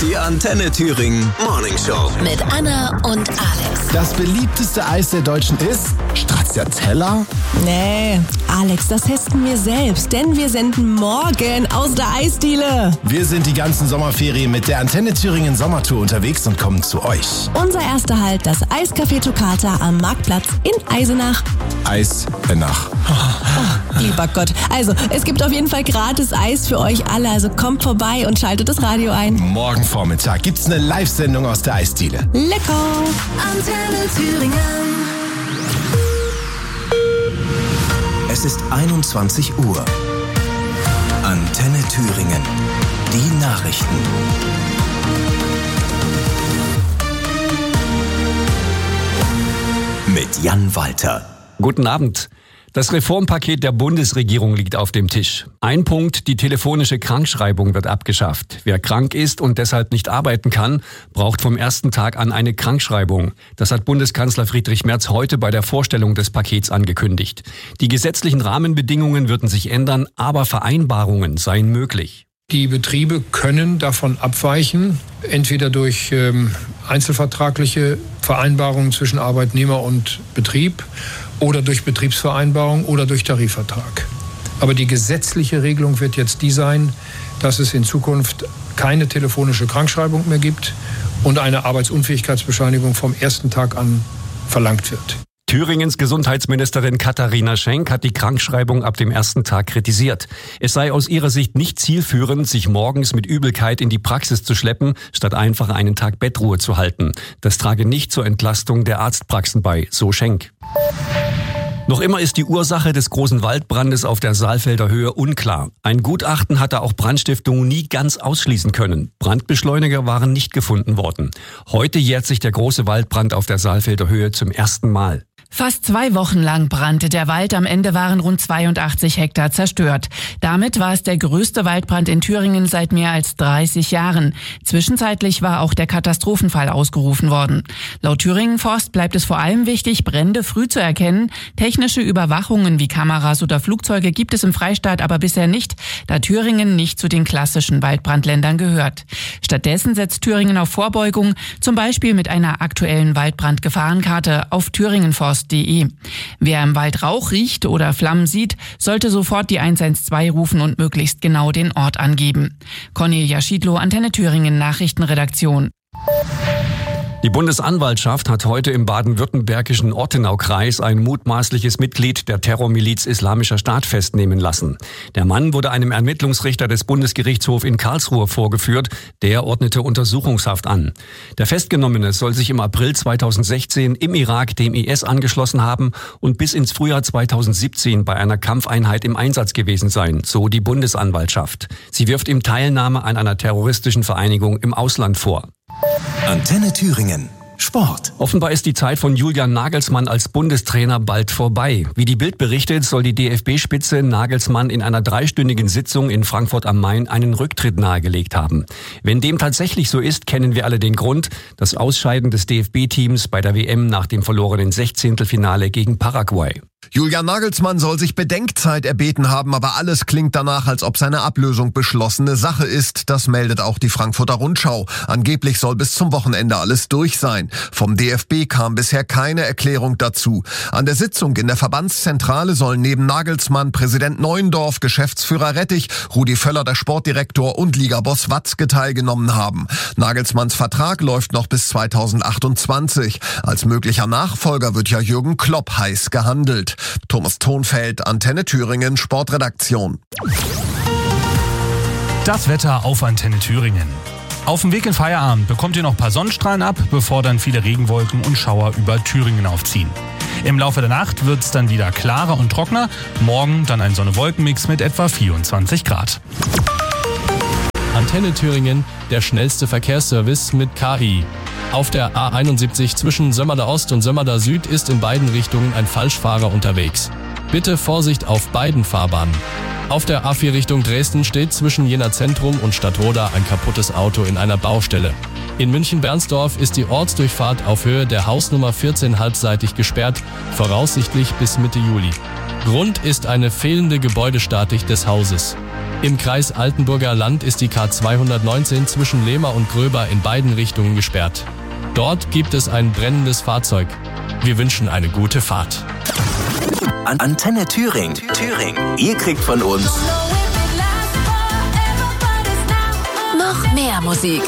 Die Antenne Thüringen Morning Show. Mit Anna und Alex. Das beliebteste Eis der Deutschen ist Stracciatella? Nee, Alex, das testen wir selbst, denn wir senden morgen aus der Eisdiele. Wir sind die ganzen Sommerferien mit der Antenne Thüringen Sommertour unterwegs und kommen zu euch. Unser erster Halt, das Eiscafé Toccata am Marktplatz in Eisenach. Eisenach. Oh, lieber Gott. Also, es gibt auf jeden Fall gratis Eis für euch alle, also kommt vorbei und schaltet das Radio ein. Morgen Vormittag gibt's eine Live-Sendung aus der Eisdiele. Lecker! Antenne Thüringen. Es ist 21 Uhr. Antenne Thüringen. Die Nachrichten. Mit Jan Walter. Guten Abend. Das Reformpaket der Bundesregierung liegt auf dem Tisch. Ein Punkt, die telefonische Krankschreibung wird abgeschafft. Wer krank ist und deshalb nicht arbeiten kann, braucht vom ersten Tag an eine Krankschreibung. Das hat Bundeskanzler Friedrich Merz heute bei der Vorstellung des Pakets angekündigt. Die gesetzlichen Rahmenbedingungen würden sich ändern, aber Vereinbarungen seien möglich. Die Betriebe können davon abweichen, entweder durch einzelvertragliche Vereinbarungen zwischen Arbeitnehmer und Betrieb oder durch Betriebsvereinbarung oder durch Tarifvertrag. Aber die gesetzliche Regelung wird jetzt die sein, dass es in Zukunft keine telefonische Krankschreibung mehr gibt und eine Arbeitsunfähigkeitsbescheinigung vom ersten Tag an verlangt wird. Thüringens Gesundheitsministerin Katharina Schenk hat die Krankschreibung ab dem ersten Tag kritisiert. Es sei aus ihrer Sicht nicht zielführend, sich morgens mit Übelkeit in die Praxis zu schleppen, statt einfach einen Tag Bettruhe zu halten. Das trage nicht zur Entlastung der Arztpraxen bei, so Schenk. Noch immer ist die Ursache des großen Waldbrandes auf der Saalfelder Höhe unklar. Ein Gutachten hatte auch Brandstiftungen nie ganz ausschließen können. Brandbeschleuniger waren nicht gefunden worden. Heute jährt sich der große Waldbrand auf der Saalfelder Höhe zum ersten Mal. Fast 2 Wochen lang brannte der Wald. Am Ende waren rund 82 Hektar zerstört. Damit war es der größte Waldbrand in Thüringen seit mehr als 30 Jahren. Zwischenzeitlich war auch der Katastrophenfall ausgerufen worden. Laut Thüringen Forst bleibt es vor allem wichtig, Brände früh zu erkennen. Technische Überwachungen wie Kameras oder Flugzeuge gibt es im Freistaat aber bisher nicht, da Thüringen nicht zu den klassischen Waldbrandländern gehört. Stattdessen setzt Thüringen auf Vorbeugung, zum Beispiel mit einer aktuellen Waldbrandgefahrenkarte auf thüringenforst.de. Wer im Wald Rauch riecht oder Flammen sieht, sollte sofort die 112 rufen und möglichst genau den Ort angeben. Cornelia Schiedlow, Antenne Thüringen Nachrichtenredaktion. Die Bundesanwaltschaft hat heute im baden-württembergischen Ortenaukreis ein mutmaßliches Mitglied der Terrormiliz Islamischer Staat festnehmen lassen. Der Mann wurde einem Ermittlungsrichter des Bundesgerichtshofs in Karlsruhe vorgeführt. Der ordnete Untersuchungshaft an. Der Festgenommene soll sich im April 2016 im Irak dem IS angeschlossen haben und bis ins Frühjahr 2017 bei einer Kampfeinheit im Einsatz gewesen sein, so die Bundesanwaltschaft. Sie wirft ihm Teilnahme an einer terroristischen Vereinigung im Ausland vor. Antenne Thüringen. Sport. Offenbar ist die Zeit von Julian Nagelsmann als Bundestrainer bald vorbei. Wie die Bild berichtet, soll die DFB-Spitze Nagelsmann in einer 3-stündigen Sitzung in Frankfurt am Main einen Rücktritt nahegelegt haben. Wenn dem tatsächlich so ist, kennen wir alle den Grund: das Ausscheiden des DFB-Teams bei der WM nach dem verlorenen 16. gegen Paraguay. Julian Nagelsmann soll sich Bedenkzeit erbeten haben, aber alles klingt danach, als ob seine Ablösung beschlossene Sache ist. Das meldet auch die Frankfurter Rundschau. Angeblich soll bis zum Wochenende alles durch sein. Vom DFB kam bisher keine Erklärung dazu. An der Sitzung in der Verbandszentrale sollen neben Nagelsmann Präsident Neuendorf, Geschäftsführer Rettich, Rudi Völler, der Sportdirektor, und Ligaboss Watzke teilgenommen haben. Nagelsmanns Vertrag läuft noch bis 2028. Als möglicher Nachfolger wird ja Jürgen Klopp heiß gehandelt. Thomas Thonfeld, Antenne Thüringen, Sportredaktion. Das Wetter auf Antenne Thüringen. Auf dem Weg in Feierabend bekommt ihr noch ein paar Sonnenstrahlen ab, bevor dann viele Regenwolken und Schauer über Thüringen aufziehen. Im Laufe der Nacht wird es dann wieder klarer und trockener. Morgen dann ein Sonne-Wolken-Mix mit etwa 24 Grad. Antenne Thüringen, der schnellste Verkehrsservice mit KI. Auf der A71 zwischen Sömmerda Ost und Sömmerda Süd ist in beiden Richtungen ein Falschfahrer unterwegs. Bitte Vorsicht auf beiden Fahrbahnen. Auf der A4 Richtung Dresden steht zwischen Jena Zentrum und Stadtroda ein kaputtes Auto in einer Baustelle. In München-Bernsdorf ist die Ortsdurchfahrt auf Höhe der Hausnummer 14 halbseitig gesperrt, voraussichtlich bis Mitte Juli. Grund ist eine fehlende Gebäudestatik des Hauses. Im Kreis Altenburger Land ist die K219 zwischen Lehmer und Gröber in beiden Richtungen gesperrt. Dort gibt es ein brennendes Fahrzeug. Wir wünschen eine gute Fahrt. Antenne Thüringen. Ihr kriegt von uns Noch mehr Musik.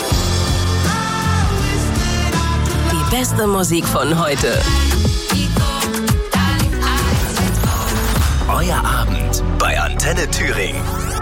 Die beste Musik von heute. Euer Abend bei Antenne Thüringen.